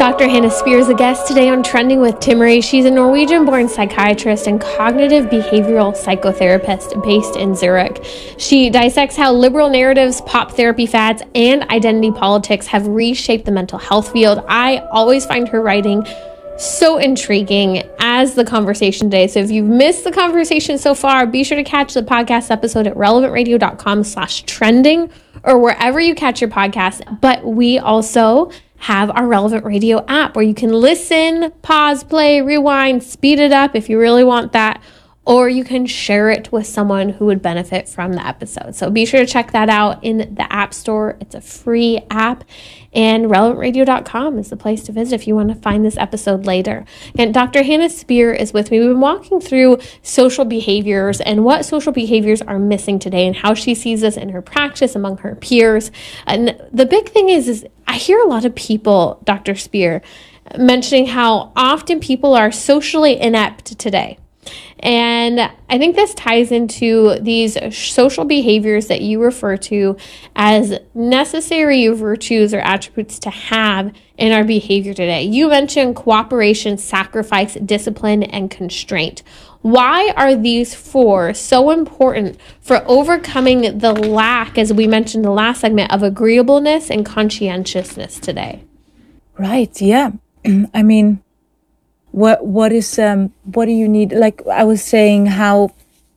Dr. Hannah Spear is a guest today on Trending with Timmerie. She's a Norwegian-born psychiatrist and cognitive behavioral psychotherapist based in Zurich. She dissects how liberal narratives, pop therapy fads, and identity politics have reshaped the mental health field. I always find her writing so intriguing as the conversation today. So if you've missed the conversation so far, be sure to catch the podcast episode at relevantradio.com/trending or wherever you catch your podcast. But we also have our Relevant Radio app where you can listen, pause, play, rewind, speed it up if you really want that, or you can share it with someone who would benefit from the episode. So be sure to check that out in the App Store. It's a free app, and relevantradio.com is the place to visit if you want to find this episode later. And Dr. Hannah Spear is with me. We've been walking through social behaviors and what social behaviors are missing today and how she sees this in her practice among her peers. And the big thing is I hear a lot of people, Dr. Spear, mentioning how often people are socially inept today. And I think this ties into these social behaviors that you refer to as necessary virtues or attributes to have in our behavior today. You mentioned cooperation, sacrifice, discipline, and constraint. Why are these four so important for overcoming the lack, as we mentioned in the last segment, of agreeableness and conscientiousness today? Right, yeah. I mean, what do you need? Like I was saying, how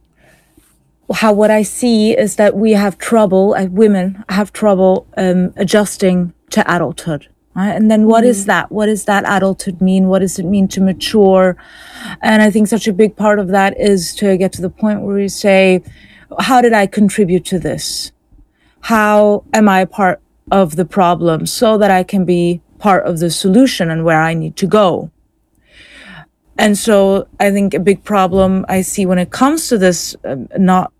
what I see is that we have trouble, women have trouble adjusting to adulthood. Right? And then what is that? What does that adulthood mean? What does it mean to mature? And I think such a big part of that is to get to the point where you say, how did I contribute to this? How am I a part of the problem so that I can be part of the solution and where I need to go? And so I think a big problem I see when it comes to this, not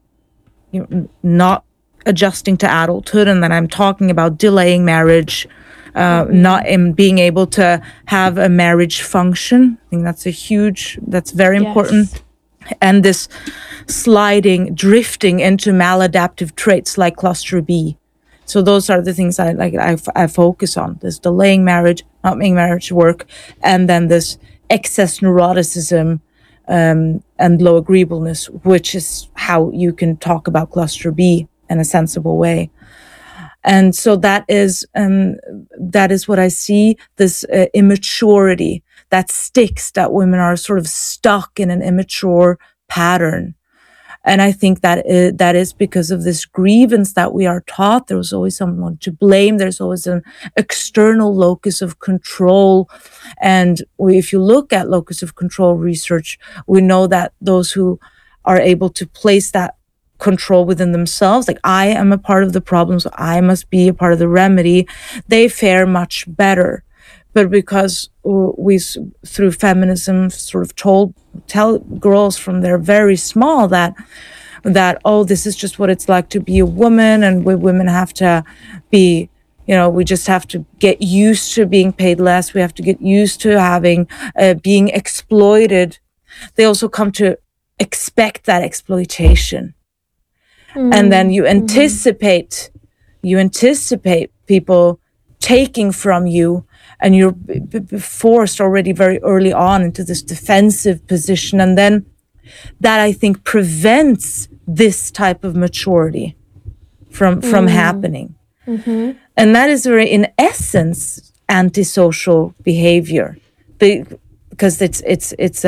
adjusting to adulthood, and then I'm talking about delaying marriage, not in being able to have a marriage function. I think that's very important. And this drifting into maladaptive traits like cluster B. So those are the things I focus on: this delaying marriage, not making marriage work, and then this excess neuroticism and low agreeableness, which is how you can talk about cluster B in a sensible way. And so that is what I see, this immaturity that sticks, that women are sort of stuck in an immature pattern. And I think that is because of this grievance that we are taught. There's always someone to blame. There's always an external locus of control. And if you look at locus of control research, we know that those who are able to place that control within themselves, like I am a part of the problem, so I must be a part of the remedy, they fare much better. But because we, through feminism, sort of tell girls from they're very small that this is just what it's like to be a woman, and women have to be, we just have to get used to being paid less. We have to get used to having being exploited. They also come to expect that exploitation, and then you anticipate people taking from you. And you're forced already very early on into this defensive position. And then that, I think, prevents this type of maturity from happening. Mm-hmm. And that is very, in essence, antisocial behavior, because it's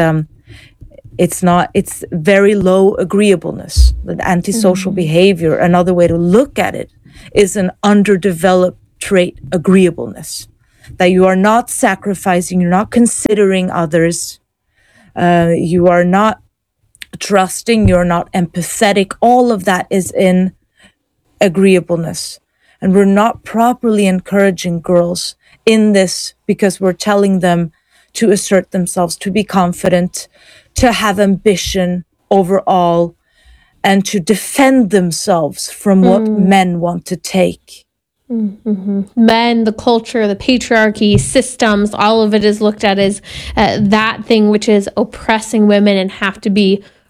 very low agreeableness. The antisocial behavior, another way to look at it, is an underdeveloped trait, agreeableness. That you are not sacrificing, you're not considering others, you are not trusting, you're not empathetic. All of that is in agreeableness. And we're not properly encouraging girls in this because we're telling them to assert themselves, to be confident, to have ambition overall, and to defend themselves from what men want to take. Mm-hmm. Men, the culture, the patriarchy, systems, all of it is looked at as that thing which is oppressing women and have to be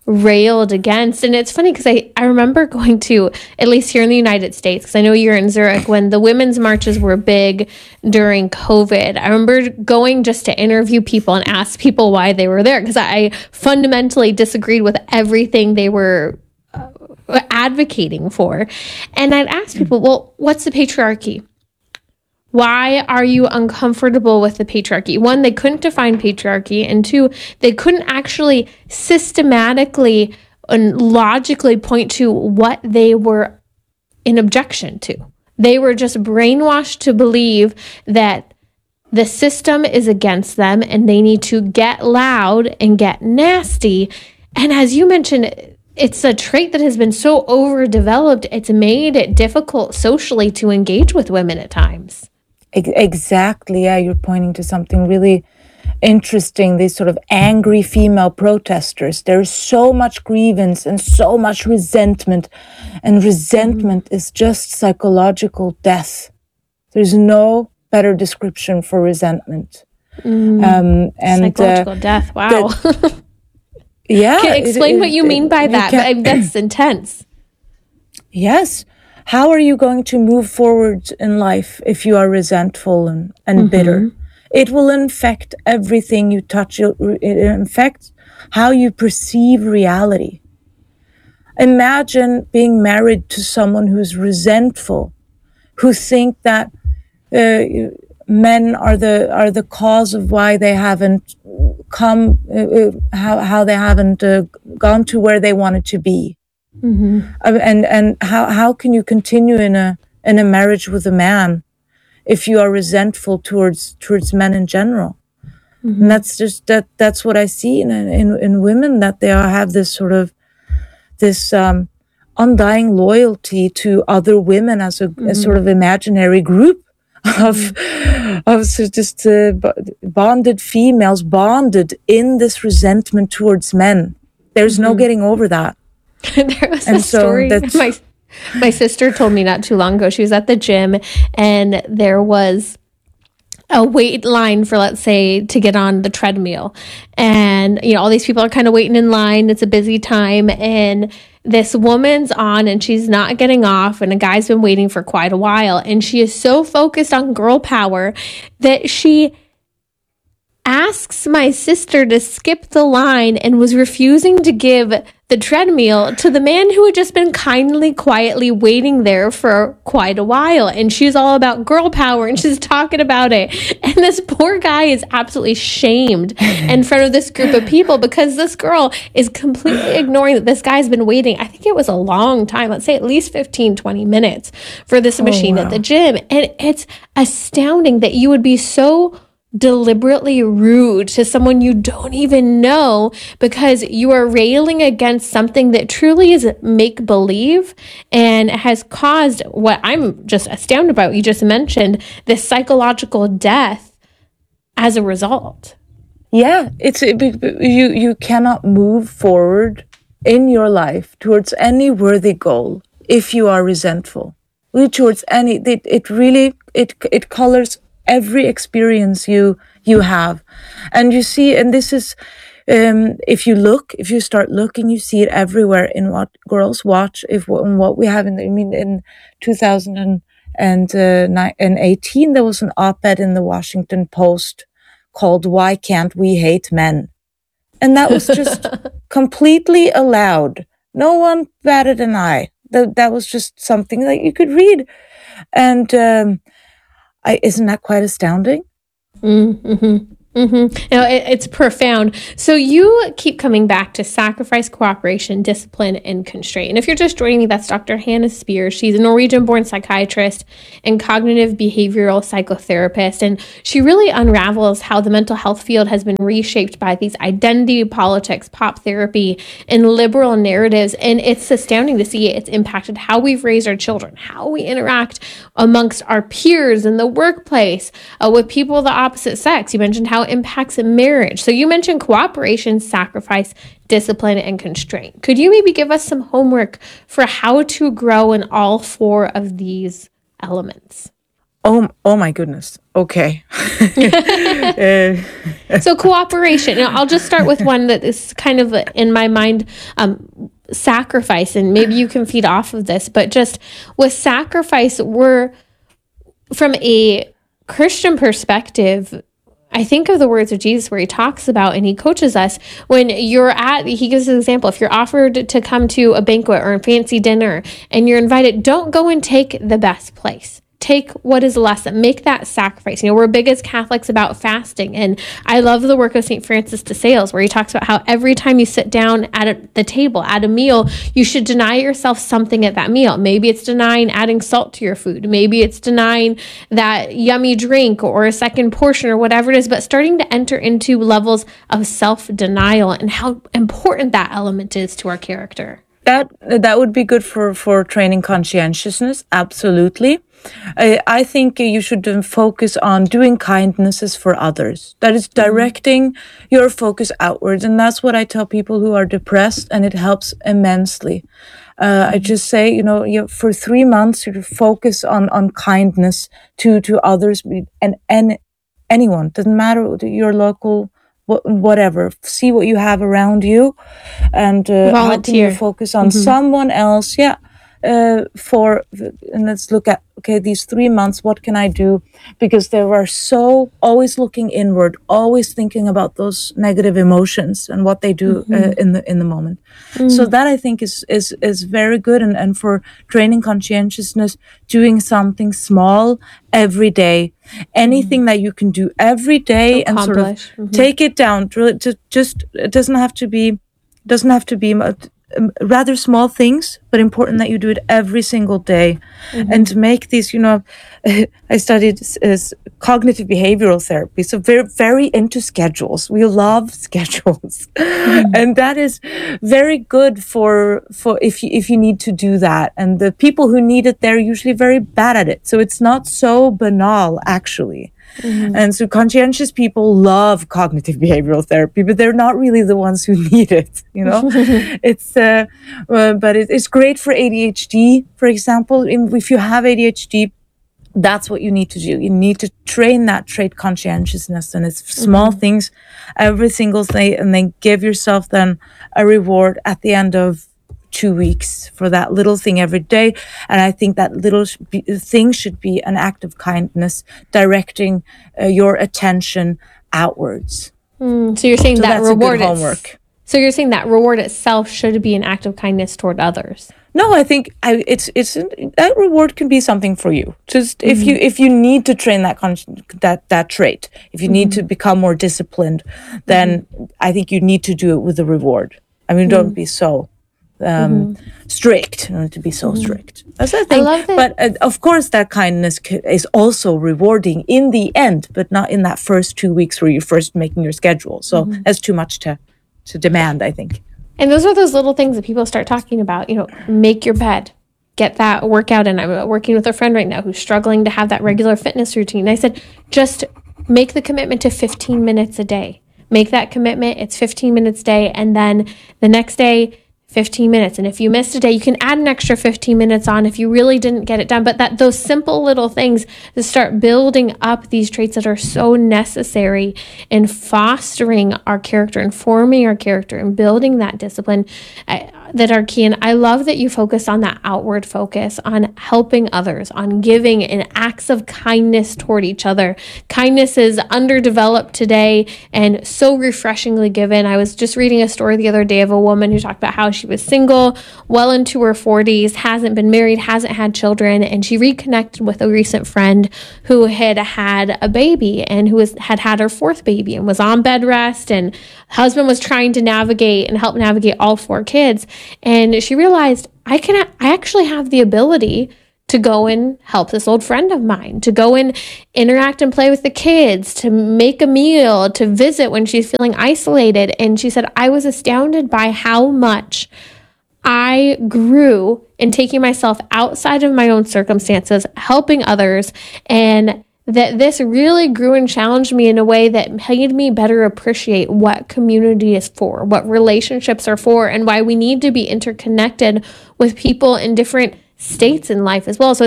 railed against. And it's funny because I remember going to, at least here in the United States, because I know you're in Zurich, when the women's marches were big during COVID. I remember going just to interview people and ask people why they were there, because I fundamentally disagreed with everything they were advocating for. And I'd ask people, well, what's the patriarchy? Why are you uncomfortable with the patriarchy? One, they couldn't define patriarchy. And two, they couldn't actually systematically and logically point to what they were in objection to. They were just brainwashed to believe that the system is against them and they need to get loud and get nasty. And as you mentioned, it's a trait that has been so overdeveloped, it's made it difficult socially to engage with women at times. Exactly. Yeah, you're pointing to something really interesting. These sort of angry female protesters. There's so much grievance and so much resentment. And resentment is just psychological death. There's no better description for resentment. And psychological death. Wow. Yeah. Explain what you mean by that. That's intense. Yes. How are you going to move forward in life if you are resentful and bitter? It will infect everything you touch. It infects how you perceive reality. Imagine being married to someone who's resentful, who think that men are the cause of why they haven't come, how they haven't gone to where they wanted to be. And how can you continue in a marriage with a man if you are resentful towards men in general? And that's just that's what I see in women, that they have this sort of this undying loyalty to other women as a sort of imaginary group of just bonded females, bonded in this resentment towards men. There's no getting over that. There was a story my sister told me not too long ago. She was at the gym and there was a wait line for, let's say, to get on the treadmill. And, all these people are kind of waiting in line. It's a busy time. And this woman's on and she's not getting off. And a guy's been waiting for quite a while. And she is so focused on girl power that she asks my sister to skip the line and was refusing to give the treadmill to the man who had just been kindly, quietly waiting there for quite a while. And she's all about girl power and she's talking about it. And this poor guy is absolutely shamed in front of this group of people because this girl is completely ignoring that this guy's been waiting. I think it was a long time, let's say at least 15, 20 minutes for this machine at the gym. And it's astounding that you would be so deliberately rude to someone you don't even know because you are railing against something that truly is make-believe and has caused what I'm just astounded about. You just mentioned this psychological death as a result. Yeah, you cannot move forward in your life towards any worthy goal if you are resentful. Towards any, it really colors every experience you have. And you see, and this is, if you start looking, you see it everywhere in what girls watch, in what we have in 2018, there was an op-ed in the Washington Post called "Why Can't We Hate Men?" And that was just completely allowed. No one batted an eye. That was just something that you could read. And isn't that quite astounding? It's profound. So you keep coming back to sacrifice, cooperation, discipline, and constraint. And if you're just joining me, that's Dr. Hannah Spears. She's a Norwegian-born psychiatrist and cognitive behavioral psychotherapist. And she really unravels how the mental health field has been reshaped by these identity politics, pop therapy, and liberal narratives. And it's astounding to see it's impacted how we've raised our children, how we interact amongst our peers in the workplace, with people of the opposite sex. You mentioned how it impacts a marriage. So you mentioned cooperation, sacrifice, discipline, and constraint. Could you maybe give us some homework for how to grow in all four of these elements? Oh my goodness. Okay. So cooperation. I'll just start with one that is kind of in my mind, sacrifice, and maybe you can feed off of this, but just with sacrifice, we're from a Christian perspective, I think of the words of Jesus where he talks about and he coaches us when he gives an example. If you're offered to come to a banquet or a fancy dinner and you're invited, don't go and take the best place. Take what is less, make that sacrifice. We're big as Catholics about fasting. And I love the work of St. Francis de Sales, where he talks about how every time you sit down at the table, at a meal, you should deny yourself something at that meal. Maybe it's denying adding salt to your food. Maybe it's denying that yummy drink or a second portion or whatever it is, but starting to enter into levels of self-denial and how important that element is to our character. That would be good for training conscientiousness. Absolutely. I think you should focus on doing kindnesses for others. That is directing your focus outwards. And that's what I tell people who are depressed, and it helps immensely. I just say, for 3 months, you focus on kindness to others and anyone. Doesn't matter your local, whatever. See what you have around you, and helping you focus on someone else. Yeah. And let's look at, okay, these 3 months, what can I do? Because they are so always looking inward, always thinking about those negative emotions and what they do in the moment. So that I think is very good. And for training conscientiousness, doing something small every day, anything that you can do every day and sort of take it down. It doesn't have to be rather small things, but important that you do it every single day. And to make these, I studied cognitive behavioral therapy, so very, very into schedules. We love schedules. And that is very good for if you need to do that. And the people who need it, they're usually very bad at it. So it's not so banal, actually. And so conscientious people love cognitive behavioral therapy, but they're not really the ones who need it, It's but it's great for ADHD, for example. If you have ADHD, that's what you need to do. You need to train that trait conscientiousness, and it's small things every single day, and then give yourself then a reward at the end of 2 weeks for that little thing every day. And I think that little thing should be an act of kindness, directing your attention outwards. So you're saying that reward homework. So you're saying that reward itself should be an act of kindness toward others. No, I think it's that reward can be something for you. Just if you need to train that trait, if you need to become more disciplined, then I think you need to do it with a reward. I mean, don't be so strict, to be so strict. That's the thing. I love that. But of course, that kindness is also rewarding in the end, but not in that first 2 weeks where you're first making your schedule. So that's too much to demand, I think. And those are those little things that people start talking about, make your bed, get that workout in. I'm working with a friend right now who's struggling to have that regular fitness routine. And I said, just make the commitment to 15 minutes a day. Make that commitment. It's 15 minutes a day. And then the next day, 15 minutes. And if you missed a day, you can add an extra 15 minutes on if you really didn't get it done. But those simple little things to start building up these traits that are so necessary in fostering our character and forming our character and building that discipline that are key. And I love that you focus on that outward focus, on helping others, on giving and acts of kindness toward each other. Kindness is underdeveloped today and so refreshingly given. I was just reading a story the other day of a woman who talked about how she was single, well into her 40s, hasn't been married, hasn't had children, and she reconnected with a recent friend who had had a baby and who had her fourth baby and was on bed rest, and husband was trying to navigate and help navigate all 4 kids. And she realized, I actually have the ability to go and help this old friend of mine, to go and interact and play with the kids, to make a meal, to visit when she's feeling isolated. And she said, I was astounded by how much I grew in taking myself outside of my own circumstances, helping others, and that this really grew and challenged me in a way that made me better appreciate what community is for, what relationships are for, and why we need to be interconnected with people in different states in life as well. So it's that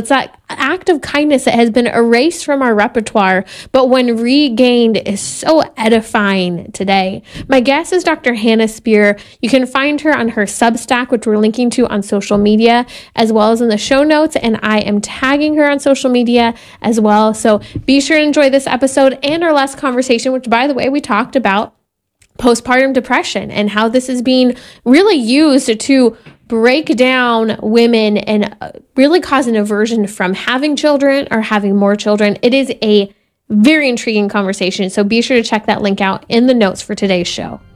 act of kindness that has been erased from our repertoire, but when regained is so edifying today. My guest is Dr. Hannah Spear. You can find her on her Substack, which we're linking to on social media, as well as in the show notes, and I am tagging her on social media as well. So be sure to enjoy this episode and our last conversation, which, by the way, we talked about postpartum depression and how this is being really used to break down women and really cause an aversion from having children or having more children. It is a very intriguing conversation. So be sure to check that link out in the notes for today's show.